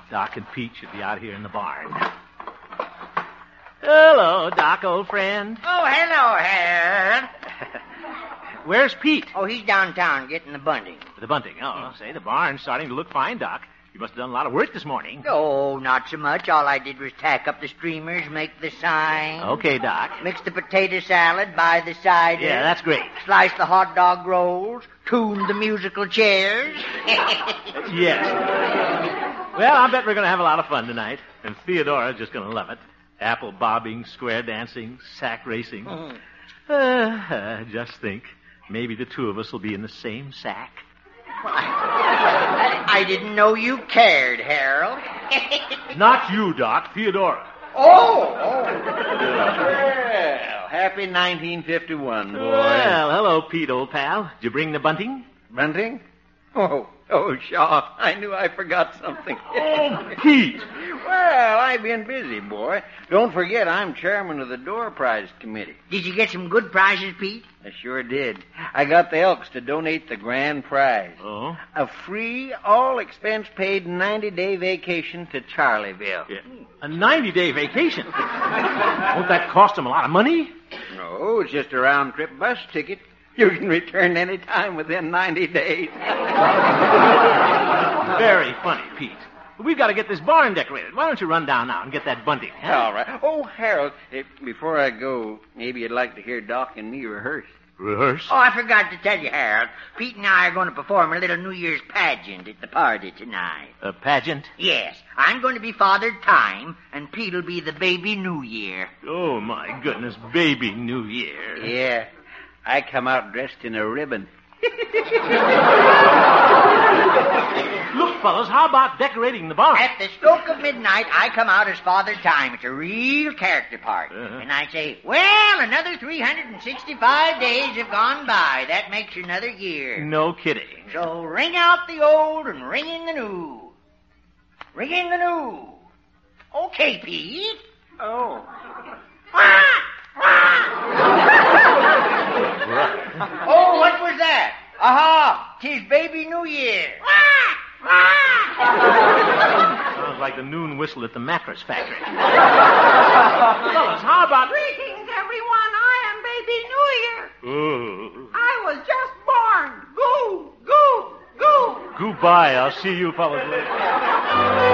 Doc and Pete should be out here in the barn. Hello, Doc, old friend. Oh, hello, Harold. Where's Pete? Oh, he's downtown getting the bunting. The bunting. Oh, say, the barn's starting to look fine, Doc. You must have done a lot of work this morning. Oh, not so much. All I did was tack up the streamers, make the sign. Okay, Doc. Mix the potato salad, buy the cider. Yeah, that's great. Slice the hot dog rolls, tune the musical chairs. Yes. Well, I bet we're going to have a lot of fun tonight. And Theodora's just going to love it. Apple bobbing, square dancing, sack racing. Just think. Maybe the two of us will be in the same sack. I didn't know you cared, Harold. Not you, Doc. Theodora. Oh. Well, happy 1951, boy. Well, hello, Pete, old pal. Did you bring the bunting? Bunting? Oh, Shaw, I knew I forgot something. Oh, Pete. Well, I've been busy, boy. Don't forget I'm chairman of the Door Prize Committee. Did you get some good prizes, Pete? I sure did. I got the Elks to donate the grand prize. Oh? A free, all-expense-paid 90-day vacation to Charlieville. Yeah. A 90-day vacation? Won't that cost him a lot of money? No, it's just a round-trip bus ticket. You can return any time within 90 days. Very funny, Pete. We've got to get this barn decorated. Why don't you run down now and get that bunting? Huh? All right. Oh, Harold, before I go, maybe you'd like to hear Doc and me rehearse. Rehearse? Oh, I forgot to tell you, Harold. Pete and I are going to perform a little New Year's pageant at the party tonight. A pageant? Yes. I'm going to be Father Time, and Pete'll be the baby New Year. Oh, my goodness. Baby New Year. Yeah. I come out dressed in a ribbon. Look, fellas, how about decorating the barn? At the stroke of midnight, I come out as Father Time. It's a real character part. And I say, well, another 365 days have gone by. That makes another year. No kidding. So ring out the old and ring in the new. Ring in the new. Okay, Pete. Oh. Oh, what was that? Aha! 'Tis baby New Year. Sounds like the noon whistle at the mattress factory. Fellas, how about... Greetings, everyone. I am baby New Year. Oh. I was just born. Goo, goo, goo. Goodbye. I'll see you fellas later.